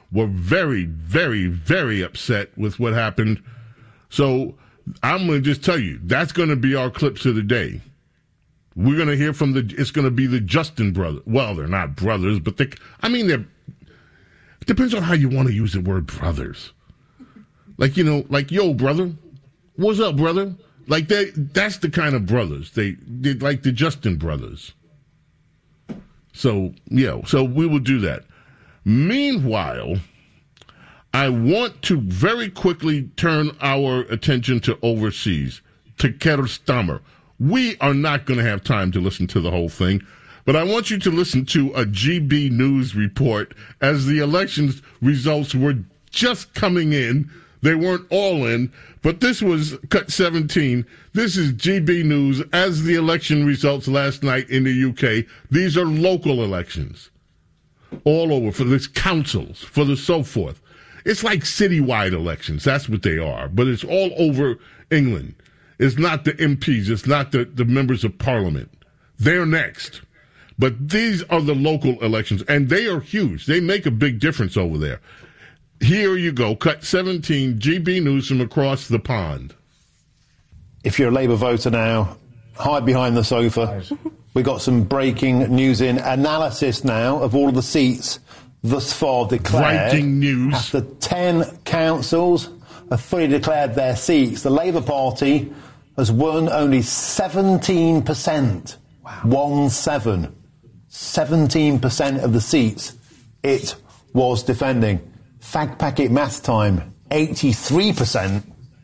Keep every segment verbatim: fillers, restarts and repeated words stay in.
were very, very, very upset with what happened. So I'm going to just tell you, that's going to be our clips of the day. We're going to hear from the, it's going to be the Justin brothers. Well, they're not brothers, but they, I mean, they're, it depends on how you want to use the word brothers. Like, you know, like, yo, brother, what's up, brother? Like, they, that's the kind of brothers. They, they like the Justin brothers. So, yeah, so we will do that. Meanwhile, I want to very quickly turn our attention to overseas, to Keir Starmer. We are not going to have time to listen to the whole thing, but I want you to listen to a G B News report as the elections results were just coming in. They weren't all in, but this was cut seventeen. This is G B News as the election results last night in the U K. These are local elections all over for the councils, for the so forth. It's like citywide elections. That's what they are, but it's all over England. It's not the M Ps. It's not the, the members of parliament. They're next. But these are the local elections, and they are huge. They make a big difference over there. Here you go. Cut seventeen, G B News from across the pond. If you're a Labour voter now, hide behind the sofa. We've got some breaking news in. Analysis now of all of the seats thus far declared. Breaking news. After ten councils have fully declared their seats, the Labour Party has won only seventeen percent. Wow. One seven. seventeen percent of the seats it was defending. Fag packet math time. eighty-three percent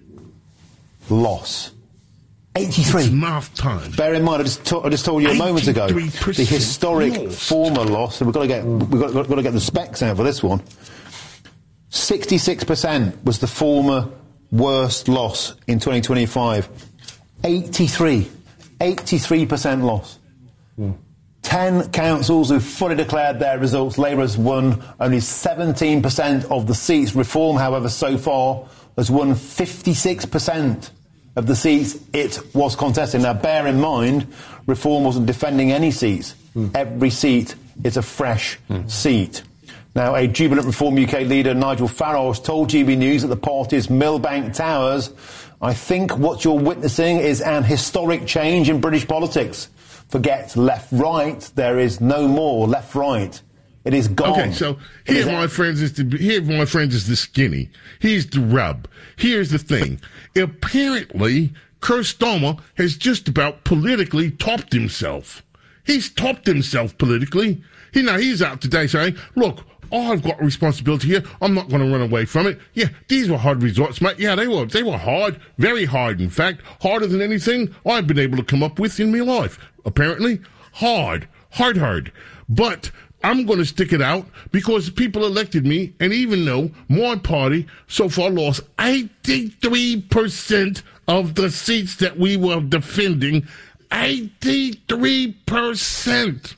loss. eighty-three. It's math time. Bear in mind, I just, to- I just told you a moment ago, the historic lost. former loss. So we've got to get we've got, got to get the specs out for this one. sixty-six percent was the former worst loss in twenty twenty-five. eighty-three. eighty-three percent loss. Mm. Ten councils who fully declared their results. Labour has won only seventeen percent of the seats. Reform, however, so far has won fifty-six percent of the seats it was contesting. Now, bear in mind, Reform wasn't defending any seats. Mm. Every seat is a fresh mm. seat. Now, a jubilant Reform U K leader, Nigel Farage, told G B News at the party's Millbank Towers, "I think what you're witnessing is an historic change in British politics. Forget left-right. There is no more left-right. It is gone." Okay, so here, my friends, is the here, my friends, is the skinny. Here's the rub. Here's the thing. Apparently, Keir Starmer has just about politically topped himself. He's topped himself politically. He now he's out today saying, "Look, I've got responsibility here. I'm not going to run away from it. Yeah, these were hard results, mate. Yeah, they were. They were hard, very hard. In fact, harder than anything I've been able to come up with in my life. Apparently, hard, hard, hard. But I'm going to stick it out because people elected me, and even though my party so far lost eighty-three percent of the seats that we were defending, eighty-three percent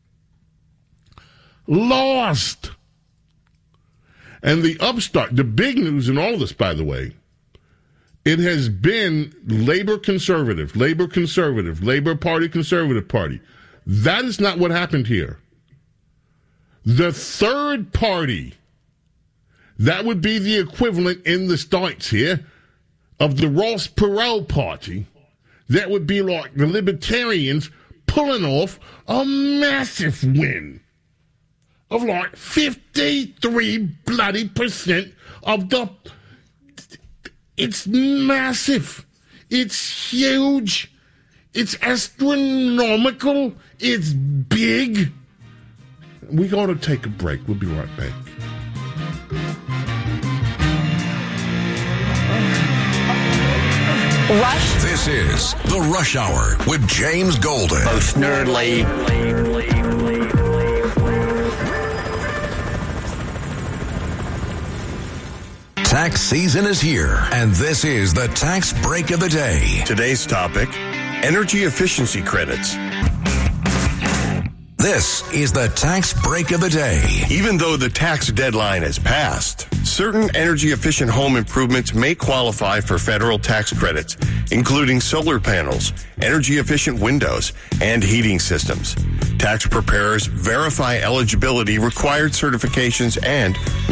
lost." And the upstart, the big news in all of this, by the way, it has been Labour Conservative, Labour Conservative, Labour Party Conservative Party. That is not what happened here. The third party, that would be the equivalent in the States here of the Ross Perot Party. That would be like the Libertarians pulling off a massive win of like fifty-three bloody percent of the... It's massive. It's huge. It's astronomical. It's big. We got to take a break. We'll be right back. Rush. This is The Rush Hour with James Golden. Both nerdly. Tax season is here, and this is the Tax Break of the Day. Today's topic, energy efficiency credits. This is the Tax Break of the Day. Even though the tax deadline has passed, certain energy-efficient home improvements may qualify for federal tax credits, including solar panels, energy-efficient windows, and heating systems. Tax preparers verify eligibility, required certifications, and